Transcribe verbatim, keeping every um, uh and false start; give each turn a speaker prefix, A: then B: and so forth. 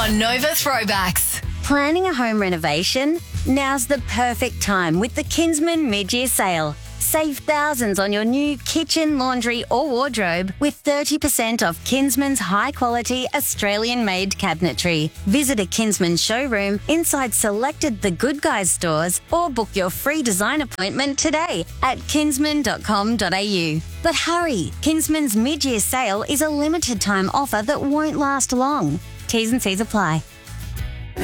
A: on Nova Throwbacks.
B: Planning a home renovation? Now's the perfect time with the Kinsman mid-year sale. Save thousands on your new kitchen, laundry or wardrobe with thirty percent off Kinsman's high-quality Australian-made cabinetry. Visit a Kinsman showroom inside selected The Good Guys stores or book your free design appointment today at kinsman dot com dot a u. But hurry, Kinsman's mid-year sale is a limited time offer that won't last long. T's and C's apply.